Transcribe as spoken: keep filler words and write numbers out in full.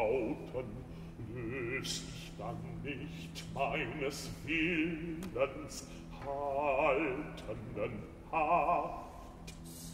vertrauten, löst ich dann nicht meines Willens haltenden Haft.